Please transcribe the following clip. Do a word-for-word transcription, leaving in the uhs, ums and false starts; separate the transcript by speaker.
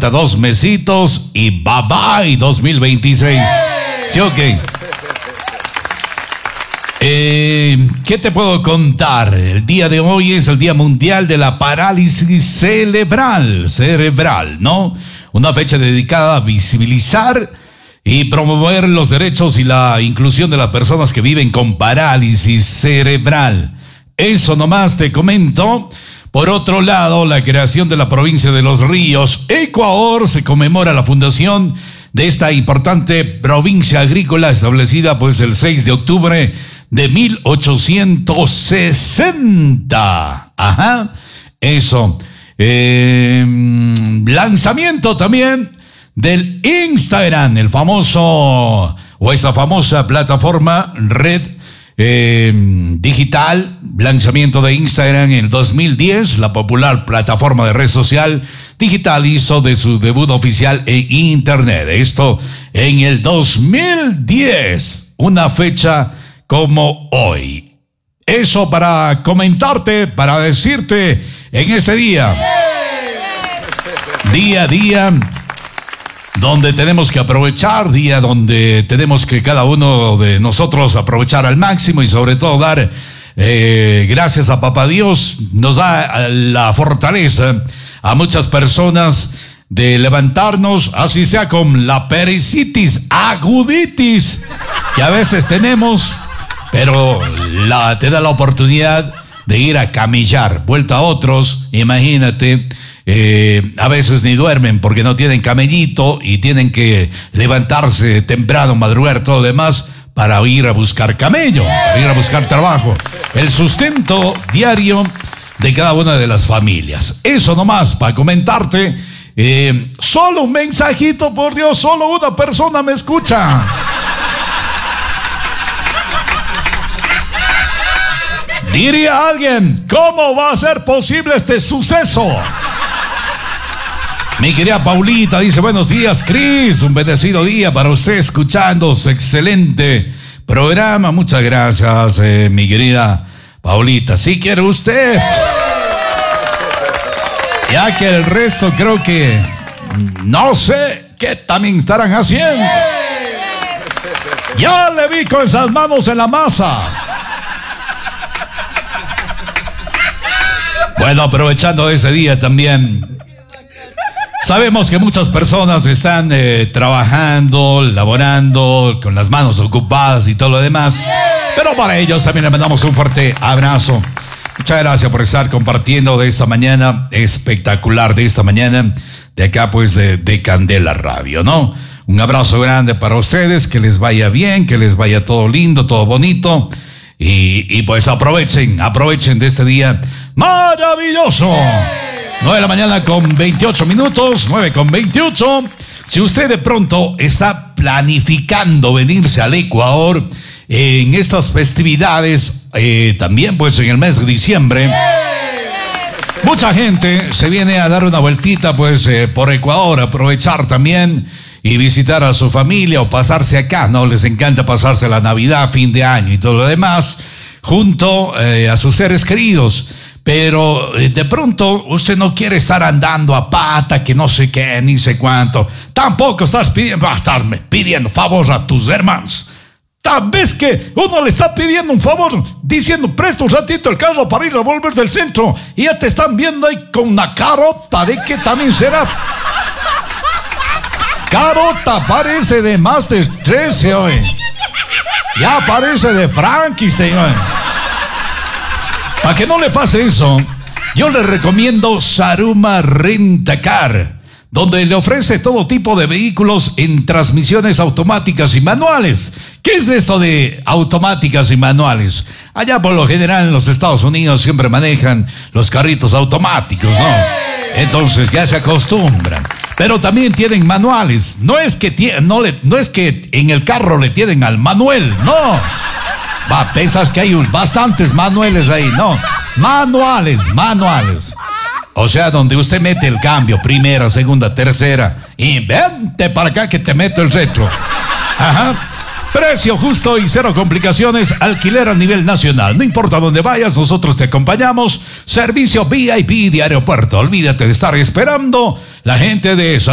Speaker 1: Falta dos mesitos y bye bye dos mil veintiséis. ¿Sí o qué? Eh, ¿Qué te puedo contar? El día de hoy es el Día Mundial de la Parálisis Cerebral, cerebral, ¿no? Una fecha dedicada a visibilizar y promover los derechos y la inclusión de las personas que viven con parálisis cerebral. Eso nomás te comento. Por otro lado, la creación de la provincia de Los Ríos, Ecuador, se conmemora la fundación de esta importante provincia agrícola establecida pues el seis de octubre de mil ochocientos sesenta. Ajá, eso. Eh, lanzamiento también del Instagram, el famoso, o esa famosa plataforma, red eh, digital, lanzamiento de Instagram en el dos mil diez, la popular plataforma de red social digital hizo de su debut oficial en Internet. Esto en el dos mil diez, una fecha como hoy. Eso para comentarte, para decirte en este día, día a día, donde tenemos que aprovechar, día donde tenemos que cada uno de nosotros aprovechar al máximo y sobre todo dar eh, gracias a Papá Dios, nos da la fortaleza a muchas personas de levantarnos, así sea con la pericitis, aguditis, que a veces tenemos, pero la, te da la oportunidad de ir a camellar, vuelta a otros, imagínate. Eh, a veces ni duermen porque no tienen camellito y tienen que levantarse temprano, madrugar, todo lo demás para ir a buscar camello, para ir a buscar trabajo, el sustento diario de cada una de las familias. Eso nomás para comentarte. Eh, solo un mensajito, por Dios, solo una persona me escucha. Diría alguien, ¿cómo va a ser posible este suceso? Mi querida Paulita dice, buenos días, Cris, un bendecido día para usted escuchando su excelente programa. Muchas gracias, eh, mi querida Paulita. ¿Sí quiere usted? Ya que el resto creo que no sé qué también estarán haciendo. Ya le vi con esas manos en la masa. Bueno, aprovechando ese día también, sabemos que muchas personas están eh, trabajando, laborando, con las manos ocupadas y todo lo demás, pero para ellos también le mandamos un fuerte abrazo. Muchas gracias por estar compartiendo de esta mañana espectacular, de esta mañana de acá pues de, de Candela Radio, ¿no? Un abrazo grande para ustedes, que les vaya bien, que les vaya todo lindo, todo bonito. Y, y pues aprovechen, aprovechen de este día maravilloso. nueve de la mañana con veintiocho minutos, nueve con veintiocho. Si usted de pronto está planificando venirse al Ecuador en estas festividades, eh, también pues en el mes de diciembre, mucha gente se viene a dar una vueltita pues eh, por Ecuador, aprovechar también y visitar a su familia o pasarse acá, ¿no? Les encanta pasarse la Navidad, fin de año y todo lo demás, junto eh, a sus seres queridos. Pero eh, de pronto usted no quiere estar andando a pata, que no sé qué, ni sé cuánto. Tampoco estás pidiendo, vas a estarme pidiendo favor a tus hermanos. Tal vez que uno le está pidiendo un favor, diciendo, presta un ratito el carro para ir a volver del centro, y ya te están viendo ahí con una carota de que también será. Carota parece de Master trece hoy. Ya parece de Frankenstein hoy. Para que no le pase eso, yo le recomiendo Saruma Rentacar, donde le ofrece todo tipo de vehículos en transmisiones automáticas y manuales. ¿Qué es esto de automáticas y manuales? Allá por lo general en los Estados Unidos siempre manejan los carritos automáticos, ¿no? Entonces ya se acostumbran. Pero también tienen manuales. No es que, tie- no le, no es que en el carro le tienen al Manuel, no. Va, pensas que hay un, bastantes manuales ahí, no. Manuales, manuales. O sea, donde usted mete el cambio, primera, segunda, tercera, y vente para acá que te meto el retro. Ajá. Precio justo y cero complicaciones, alquiler a nivel nacional. No importa dónde vayas, nosotros te acompañamos. Servicio V I P de aeropuerto. Olvídate de estar esperando. La gente de